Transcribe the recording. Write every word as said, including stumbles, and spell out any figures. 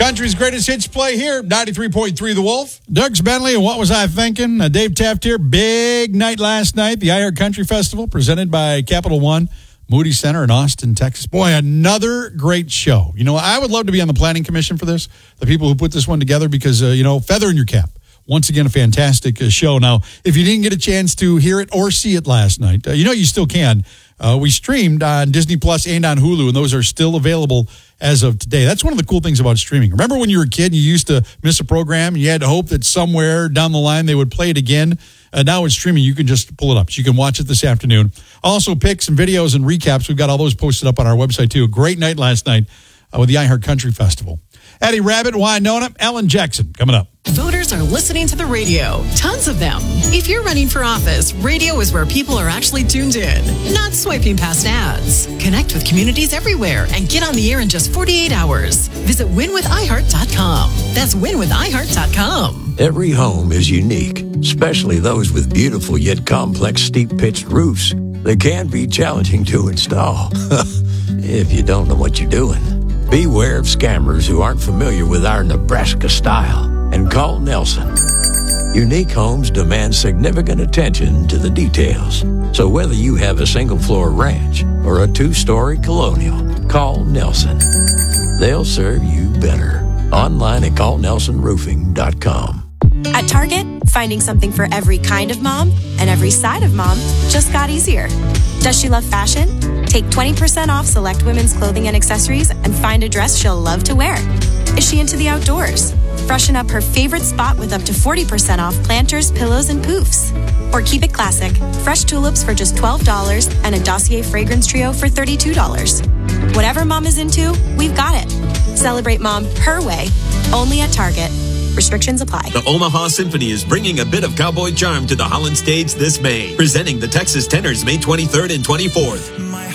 Country's greatest hits play here, ninety-three point three The Wolf. Doug's Bentley, and what was I thinking? Uh, Dave Taft here. Big night last night, the iHeart Country Festival, presented by Capital One, Moody Center in Austin, Texas. Boy, another great show. You know, I would love to be on the planning commission for this, the people who put this one together, because, uh, you know, feather in your cap. Once again, a fantastic uh, show. Now, if you didn't get a chance to hear it or see it last night, uh, you know you still can. Uh, we streamed on Disney Plus and on Hulu, and those are still available as of today. That's one of the cool things about streaming. Remember when you were a kid and you used to miss a program and you had to hope that somewhere down the line they would play it again? Uh, now with streaming, you can just pull it up. So you can watch it this afternoon. Also, pics and videos and recaps. We've got all those posted up on our website, too. A great night last night uh, with the iHeart Country Festival. Eddie Rabbit, Wynonna, Ellen Jackson coming up. Voters are listening to the radio. Tons of them. If you're running for office, radio is where people are actually tuned in, not swiping past ads. Connect with communities everywhere and get on the air in just forty-eight hours. Visit win with i heart dot com. That's win with i heart dot com. Every home is unique, especially those with beautiful yet complex steep-pitched roofs. They can be challenging to install if you don't know what you're doing. Beware of scammers who aren't familiar with our Nebraska style, and call Nelson. Unique homes demand significant attention to the details. So whether you have a single-floor ranch or a two-story colonial, call Nelson. They'll serve you better. Online at call nelson roofing dot com. At Target, finding something for every kind of mom and every side of mom just got easier. Does she love fashion? Take twenty percent off select women's clothing and accessories and find a dress she'll love to wear. Is she into the outdoors? Freshen up her favorite spot with up to forty percent off planters, pillows, and poofs. Or keep it classic. Fresh tulips for just twelve dollars and a Dossier fragrance trio for thirty-two dollars. Whatever mom is into, we've got it. Celebrate mom her way, only at Target. Restrictions apply. The Omaha Symphony is bringing a bit of cowboy charm to the Holland stage this May, presenting the Texas Tenors May twenty-third and twenty-fourth.